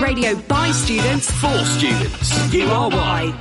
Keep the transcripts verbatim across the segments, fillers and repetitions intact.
Radio by students. For students. U R Y.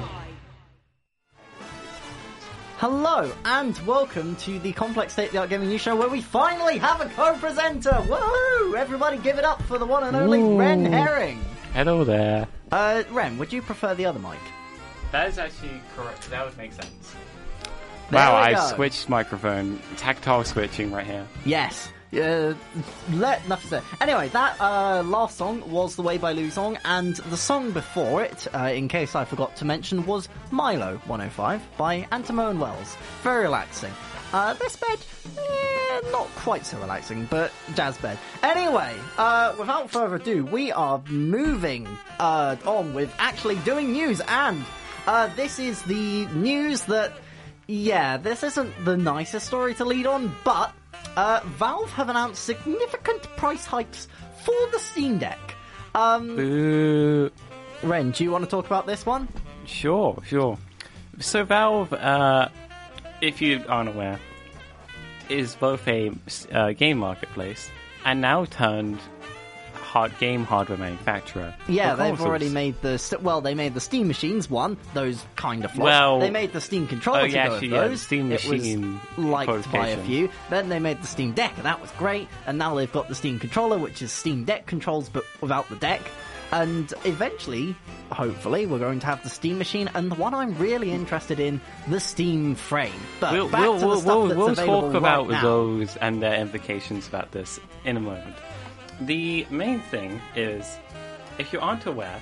Hello, and welcome to the Complex State-of-the-Art Gaming News Show, where we finally have a co-presenter! Woohoo! Everybody give it up for the one and only Ooh. Ren Herring! Hello there. Uh, Ren, would you prefer the other mic? That is actually correct. That would make sense. There wow, we I go. switched microphone. Tactile switching right here. Yes. Uh, let enough to say. Anyway, that uh, last song was the Way by Lou song, and the song before it, uh, in case I forgot to mention, was Milo one oh five by Antimo and Wells. Very relaxing. Uh, this bed, eh, not quite so relaxing, but jazz bed. Anyway, uh, without further ado, we are moving uh, on with actually doing news, and uh, this is the news that, yeah, this isn't the nicest story to lead on, but Uh, Valve have announced significant price hikes for the Steam Deck. Um, Boo. Ren, do you want to talk about this one? Sure, sure. So Valve, uh, if you aren't aware, is both a uh, game marketplace and now turned hard game hardware manufacturer. Yeah, for they've consoles. already made the st- well, they made the Steam machines one, those kind of flops. Well- they made the Steam controller Oh, to yeah, go actually, with yeah, the those. Steam it machine was liked by a qualification. few. Then they made the Steam Deck, and that was great. And now they've got the Steam controller, which is Steam Deck controls, but without the deck. And eventually, hopefully, we're going to have the Steam machine, and the one I'm really interested in, the Steam frame. But We'll, back we'll, to the we'll, stuff we'll, that's we'll available talk about right now. those and their implications about this in a moment. The main thing is, if you aren't aware,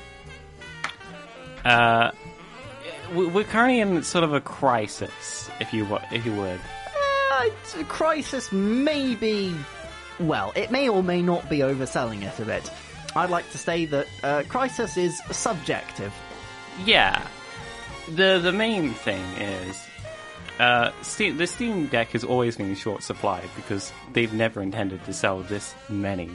uh, we- we're currently in sort of a crisis, if you wa- if you would. Uh, it's a crisis may be... Well, it may or may not be overselling it a bit. I'd like to say that uh, crisis is subjective. Yeah. The the main thing is, uh, Steam, the Steam Deck is always going to be short supply because they've never intended to sell this many.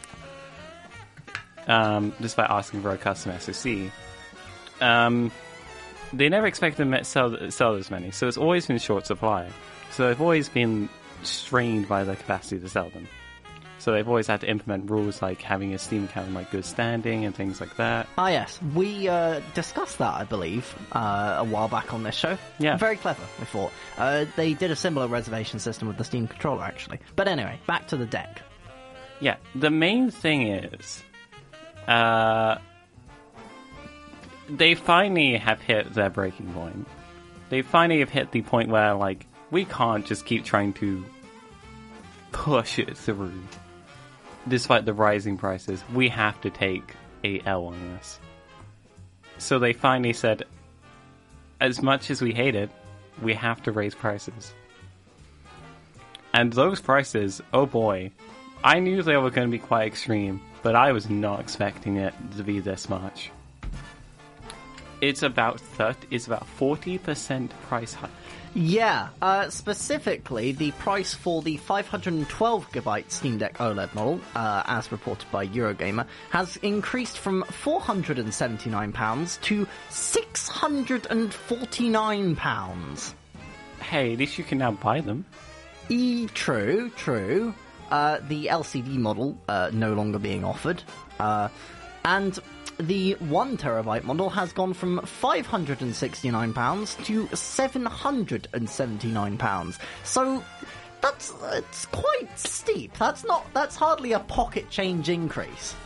Um, despite asking for a custom S O C. Um, they never expected to sell, sell this many, so it's always been short supply. So they've always been strained by their capacity to sell them. So they've always had to implement rules like having a Steam account in like good standing and things like that. Ah, yes. We uh, discussed that, I believe, uh, a while back on this show. Yeah. Very clever, I thought. Uh, they did a similar reservation system with the Steam controller, actually. But anyway, back to the deck. Yeah, the main thing is, uh, they finally have hit their breaking point. They finally have hit the point where, like, we can't just keep trying to push it through. Despite the rising prices, we have to take a L on this. So they finally said, as much as we hate it, we have to raise prices. And those prices, oh boy, I knew they were going to be quite extreme, but I was not expecting it to be this much. It's about thirty, it's about forty percent price hike. Yeah, uh, specifically, the price for the five hundred twelve gigabyte Steam Deck OLED model, uh, as reported by Eurogamer, has increased from four hundred seventy-nine pounds to six hundred forty-nine pounds. Hey, at least you can now buy them. E, true, true. Uh, the L C D model uh, no longer being offered. Uh, and the one terabyte model has gone from five hundred sixty-nine pounds to seven hundred seventy-nine pounds. So that's it's quite steep. That's not that's hardly a pocket change increase.